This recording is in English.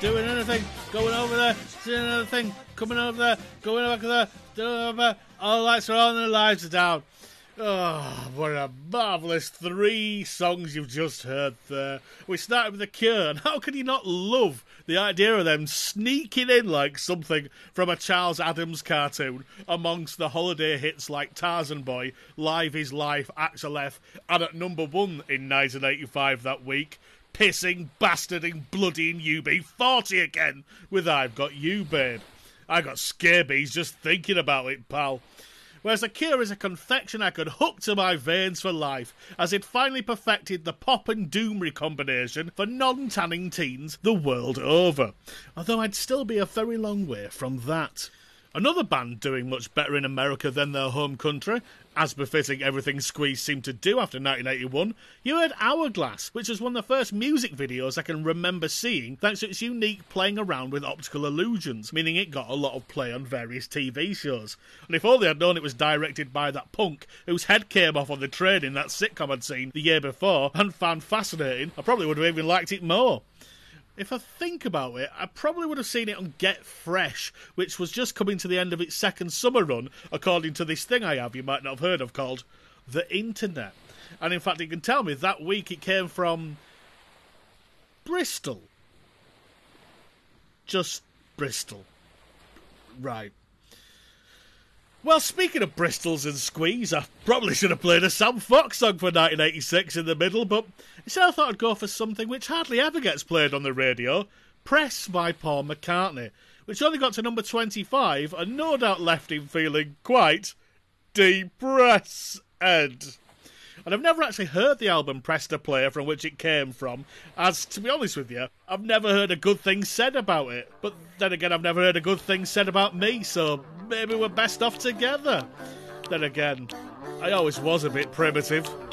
doing anything, going over there, doing another thing, coming over there, going back there, doing over there. All the lights are on and the lights are down. Oh, what a marvellous 3 songs you've just heard there. We started with The Cure, and how can you not love the idea of them sneaking in like something from a Charles Addams cartoon amongst the holiday hits like Tarzan Boy, Live is Life, Axel F, and at number 1 in 1985 that week, pissing, bastarding, bloodying UB40 again with I've Got You, Babe. I got scabies just thinking about it, pal. Whereas The Cure is a confection I could hook to my veins for life, as it finally perfected the pop and doom recombination for non-tanning teens the world over. Although I'd still be a very long way from that. Another band doing much better in America than their home country, as befitting everything Squeeze seemed to do after 1981, you heard Hourglass, which was one of the first music videos I can remember seeing thanks to its unique playing around with optical illusions, meaning it got a lot of play on various TV shows. And if only I'd known it was directed by that punk whose head came off on the train in that sitcom I'd seen the year before and found fascinating, I probably would have even liked it more. If I think about it, I probably would have seen it on Get Fresh, which was just coming to the end of its second summer run, according to this thing I have you might not have heard of called The Internet. And in fact, you can tell me that week it came from Bristol. Just Bristol. Right. Well, speaking of Bristols and Squeeze, I probably should have played a Sam Fox song for 1986 in the middle, but instead I thought I'd go for something which hardly ever gets played on the radio, Press by Paul McCartney, which only got to number 25 and no doubt left him feeling quite depressed. And I've never actually heard the album Press to Play from which it came from, as, to be honest with you, I've never heard a good thing said about it. But then again, I've never heard a good thing said about me, so maybe we're best off together. Then again, I always was a bit primitive.